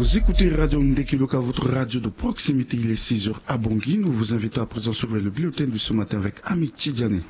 Vous écoutez Radio Ndekiloka, votre radio de proximité. Il est 6h à Bangui. Nous vous invitons à présent sur le bulletin de ce matin avec Ahmed Tidjane.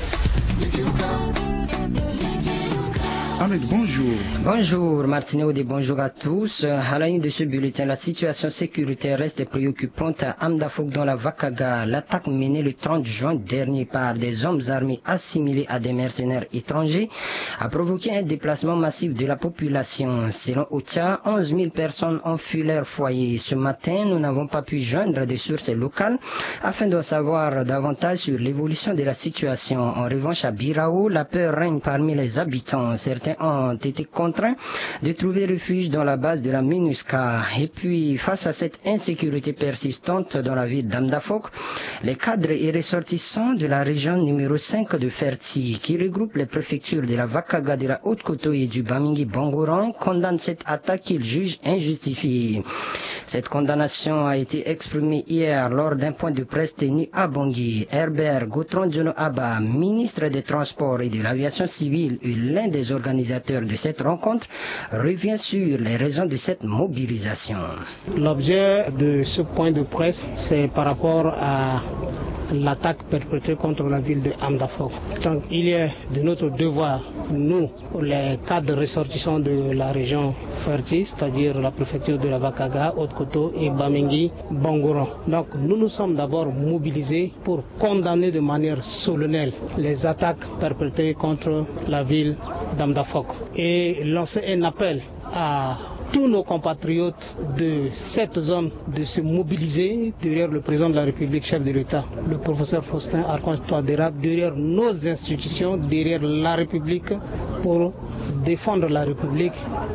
Ahmed, bonjour. Bonjour Martineau et bonjour à tous. À la une de ce bulletin, la situation sécuritaire reste préoccupante à Amdafok dans la Vakaga. L'attaque menée le 30 juin dernier par des hommes armés assimilés à des mercenaires étrangers a provoqué un déplacement massif de la population. Selon OCHA, 11 000 personnes ont fui leur foyer. Ce matin, nous n'avons pas pu joindre des sources locales afin d'en savoir davantage sur l'évolution de la situation. En revanche, à Birao, la peur règne parmi les habitants. Certains ont été contraints de trouver refuge dans la base de la MINUSCA. Et puis, face à cette insécurité persistante dans la ville d'Amdafok, les cadres et ressortissants de la région numéro 5 de Ferti, qui regroupe les préfectures de la Vakaga, de la Haute-Koto et du Bamingui-Bangoran, condamnent cette attaque qu'ils jugent injustifiée. Cette condamnation a été exprimée hier lors d'un point de presse tenu à Bangui. Herbert Gautron-Djono Abba, ministre des Transports et de l'Aviation civile et l'un des organisateurs de cette rencontre, revient sur les raisons de cette mobilisation. L'objet de ce point de presse, c'est par rapport à l'attaque perpétrée contre la ville de Amdafok. Donc, il est de notre devoir, nous, les cadres ressortissants de la région Ferti, c'est-à-dire la préfecture de la Vakaga, Haute-Koto et Bamingui, Bangoran. Donc, nous nous sommes d'abord mobilisés pour condamner de manière solennelle les attaques perpétrées contre la ville d'Amdafok et lancer un appel à tous nos compatriotes de cette zone de se mobiliser derrière le président de la République, chef de l'État, le professeur Faustin Archange Touadéra, derrière nos institutions, derrière la République, pour défendre la République,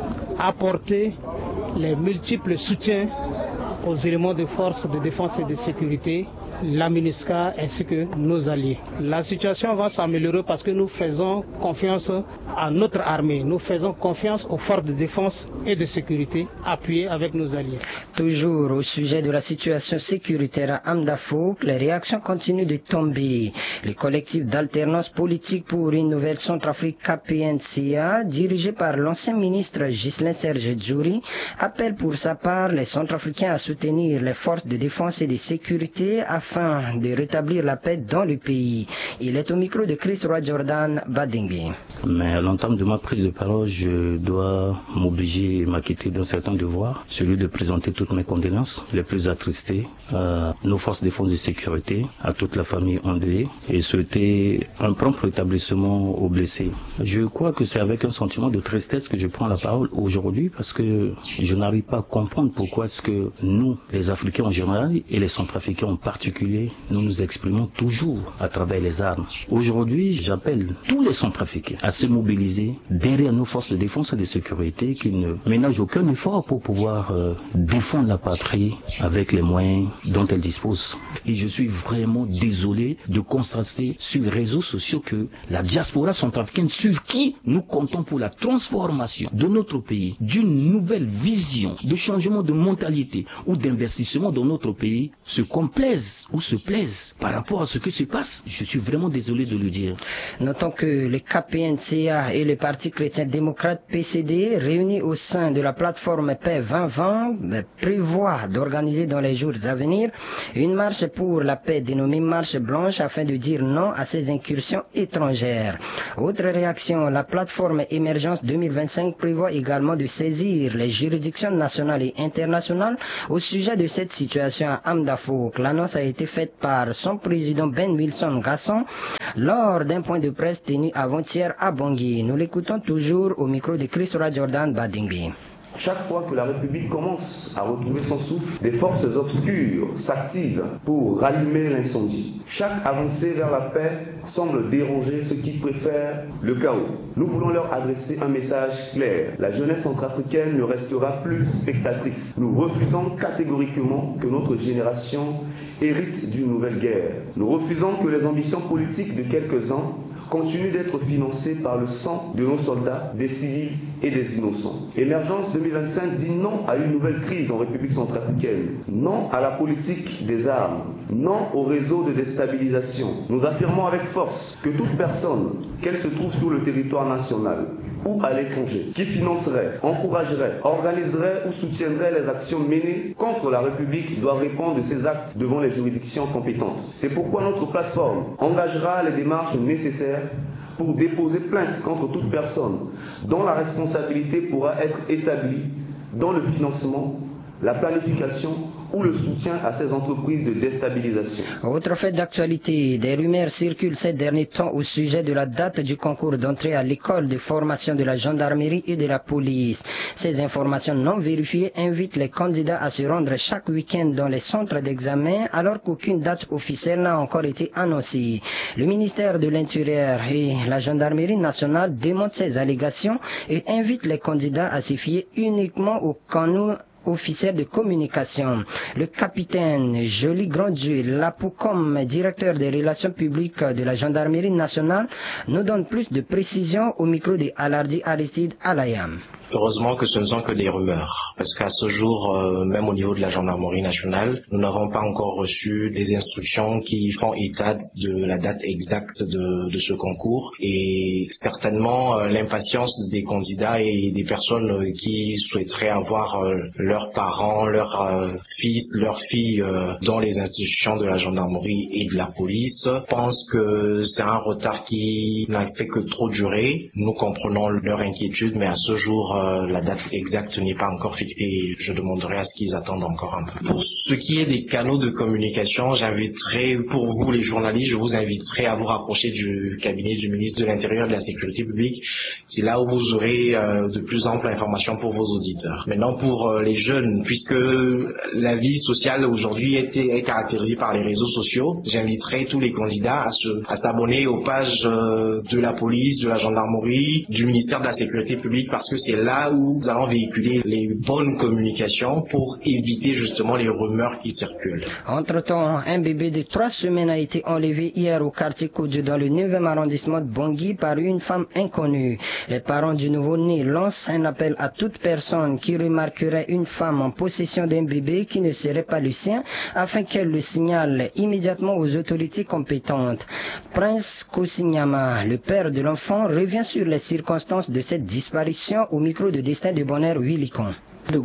apporter les multiples soutiens aux éléments de force de défense et de sécurité, la MINUSCA ainsi que nos alliés. La situation va s'améliorer parce que nous faisons confiance à notre armée, nous faisons confiance aux forces de défense et de sécurité appuyées avec nos alliés. Toujours au sujet de la situation sécuritaire à Amdafok, les réactions continuent de tomber. Le collectif d'alternance politique pour une nouvelle Centrafrique KPNCA, dirigé par l'ancien ministre Ghislain Serge Djouri, appelle pour sa part les Centrafricains à soutenir les forces de défense et de sécurité afin de rétablir la paix dans le pays. Il est au micro de Chris Roy Jordan Badingue. Mais à l'entame de ma prise de parole, je dois m'obliger et m'acquitter d'un certain devoir, celui de présenter toutes mes condoléances les plus attristées à nos forces de défense et de sécurité, à toute la famille endeuillée et souhaiter un prompt rétablissement aux blessés. Je crois que c'est avec un sentiment de tristesse que je prends la parole aujourd'hui parce que je n'arrive pas à comprendre pourquoi est-ce que nous, les Africains en général et les Centrafricains en particulier, nous nous exprimons toujours à travers les armes. Aujourd'hui, j'appelle tous les Centrafricains à se mobiliser derrière nos forces de défense et de sécurité qui ne ménagent aucun effort pour pouvoir défendre la patrie avec les moyens dont elle dispose. Et je suis vraiment désolé de constater sur les réseaux sociaux que la diaspora centrafricaine sur qui nous comptons pour la transformation de notre pays, d'une nouvelle vision de changement de mentalité ou d'investissement dans notre pays, se complaisent ou se plaisent par rapport à ce qui se passe. Je suis vraiment désolé de le dire. Notons que le KPNCA et le Parti chrétien démocrate PCD, réunis au sein de la plateforme Paix 2020, prévoient d'organiser dans les jours à venir une marche pour la paix dénommée Marche Blanche afin de dire non à ces incursions étrangères. Autre réaction, la plateforme Émergence 2025 prévoit également de saisir les juridictions nationales et internationales au sujet de cette situation à Amdafok. L'annonce a été faite par son président Ben Wilson Gasson lors d'un point de presse tenu avant-hier à Bangui. Nous l'écoutons toujours au micro de Chris Jordan Badingui. Chaque fois que la République commence à retrouver son souffle, des forces obscures s'activent pour rallumer l'incendie. Chaque avancée vers la paix semble déranger ceux qui préfèrent le chaos. Nous voulons leur adresser un message clair. La jeunesse centrafricaine ne restera plus spectatrice. Nous refusons catégoriquement que notre génération hérite d'une nouvelle guerre. Nous refusons que les ambitions politiques de quelques-uns continuent d'être financées par le sang de nos soldats, des civils et des innocents. Émergence 2025 dit non à une nouvelle crise en République centrafricaine, non à la politique des armes, non au réseau de déstabilisation. Nous affirmons avec force que toute personne, qu'elle se trouve sur le territoire national ou à l'étranger, qui financerait, encouragerait, organiserait ou soutiendrait les actions menées contre la République doit répondre de ses actes devant les juridictions compétentes. C'est pourquoi notre plateforme engagera les démarches nécessaires pour déposer plainte contre toute personne dont la responsabilité pourra être établie dans le financement, la planification ou le soutien à ces entreprises de déstabilisation. Autre fait d'actualité, des rumeurs circulent ces derniers temps au sujet de la date du concours d'entrée à l'école de formation de la gendarmerie et de la police. Ces informations non vérifiées invitent les candidats à se rendre chaque week-end dans les centres d'examen alors qu'aucune date officielle n'a encore été annoncée. Le ministère de l'Intérieur et la gendarmerie nationale démontent ces allégations et invitent les candidats à se fier uniquement aux canaux officiel de communication. Le capitaine Joly Granddieu Lapou, comme directeur des relations publiques de la gendarmerie nationale, nous donne plus de précisions au micro de Alardi Aristide Alayam. Heureusement que ce ne sont que des rumeurs, parce qu'à ce jour, même au niveau de la gendarmerie nationale, nous n'avons pas encore reçu des instructions qui font état de la date exacte de ce concours. Et certainement, l'impatience des candidats et des personnes qui souhaiteraient avoir leurs parents, leurs fils, leurs filles dans les institutions de la gendarmerie et de la police pensent que c'est un retard qui n'a fait que trop durer. Nous comprenons leur inquiétude, mais à ce jour, la date exacte n'est pas encore fixée. Je demanderai à ce qu'ils attendent encore un peu. Pour ce qui est des canaux de communication, j'inviterai, pour vous les journalistes, je vous inviterai à vous rapprocher du cabinet du ministre de l'Intérieur et de la Sécurité publique. C'est là où vous aurez de plus amples informations pour vos auditeurs. Maintenant, pour les jeunes, puisque la vie sociale aujourd'hui est caractérisée par les réseaux sociaux, j'inviterai tous les candidats à s'abonner aux pages de la police, de la gendarmerie, du ministère de la Sécurité publique, parce que c'est là où nous allons véhiculer les bonnes communications pour éviter justement les rumeurs qui circulent. Entre-temps, un bébé de 3 semaines a été enlevé hier au quartier Kodjo dans le 9e arrondissement de Bangui par une femme inconnue. Les parents du nouveau-né lancent un appel à toute personne qui remarquerait une femme en possession d'un bébé qui ne serait pas le sien afin qu'elle le signale immédiatement aux autorités compétentes. Prince Kosinyama, le père de l'enfant, revient sur les circonstances de cette disparition au micro de Destin de Bonheur Willicon. Le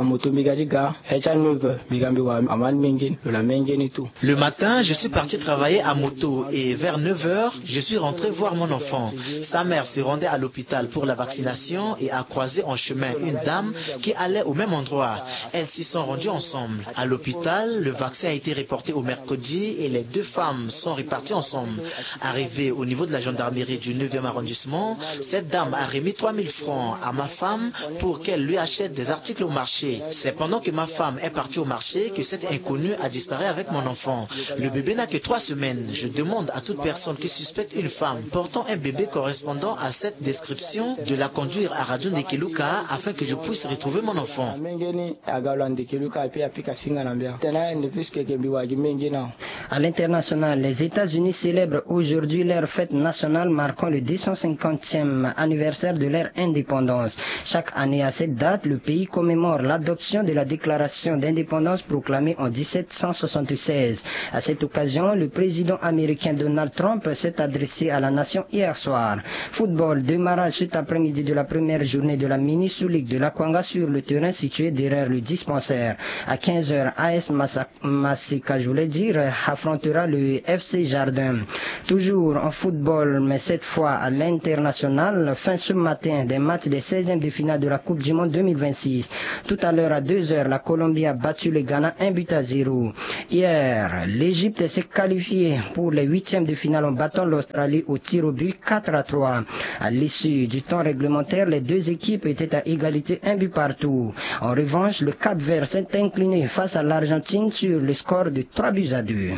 matin, je suis parti travailler à moto et vers 9h, je suis rentré voir mon enfant. Sa mère se rendait à l'hôpital pour la vaccination et a croisé en chemin une dame qui allait au même endroit. Elles s'y sont rendues ensemble. À l'hôpital, le vaccin a été reporté au mercredi et les deux femmes sont reparties ensemble. Arrivée au niveau de la gendarmerie du 9e arrondissement, cette dame a remis 3000 francs à ma femme pour qu'elle lui achète des articles au marché. C'est pendant que ma femme est partie au marché que cette inconnue a disparu avec mon enfant. Le bébé n'a que 3 semaines. Je demande à toute personne qui suspecte une femme portant un bébé correspondant à cette description de la conduire à Radio Ndekeluka afin que je puisse retrouver mon enfant. À l'international, les États-Unis célèbrent aujourd'hui leur fête nationale marquant le 250e anniversaire de leur indépendance. Chaque année à cette date, le pays commémore l'adoption de la déclaration d'indépendance proclamée en 1776. À cette occasion, le président américain Donald Trump s'est adressé à la nation hier soir. Football, démarrage cet après-midi de la première journée de la mini-sous-ligue de l'Akwanga sur le terrain situé derrière le dispensaire. À 15h, AS Masika, je voulais dire, affrontera le FC Jardin. Toujours en football, mais cette fois à l'international, fin ce matin des matchs des 16e de finale de la Coupe du Monde 2026. Tout à l'heure à 2h, la Colombie a battu le Ghana 1-0. Hier, l'Égypte s'est qualifiée pour les 8e de finale en battant l'Australie au tir au but 4-3. À l'issue du temps réglementaire, les deux équipes étaient à égalité 1 but partout. En revanche, le Cap-Vert s'est incliné face à l'Argentine sur le score de 3-2.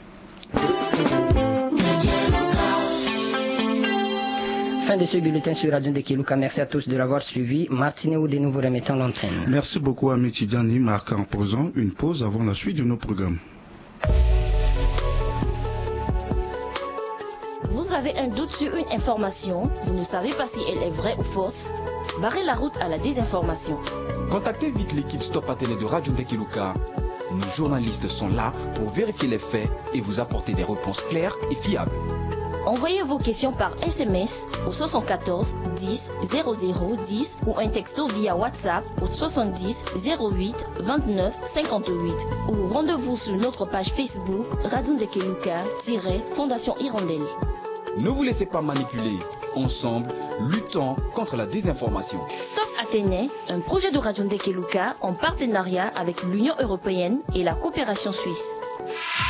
Fin de ce bulletin sur Radio Ndekeluka. Merci à tous de l'avoir suivi. Martineau de nouveau remettant l'antenne. Merci beaucoup à Tidjani. Marque en posant une pause avant la suite de nos programmes. Vous avez un doute sur une information, vous ne savez pas si elle est vraie ou fausse, barrez la route à la désinformation. Contactez vite l'équipe Stop Athénée de Radio Ndekeluka. Nos journalistes sont là pour vérifier les faits et vous apporter des réponses claires et fiables. Envoyez vos questions par SMS au 74 10 00 10 ou un texto via WhatsApp au 70 08 29 58 ou rendez-vous sur notre page Facebook Radio Ndekeluka-Fondation Hirondelle. Ne vous laissez pas manipuler. Ensemble, luttons contre la désinformation. Stop Athénée, un projet de Radio Ndekeluka en partenariat avec l'Union européenne et la coopération suisse.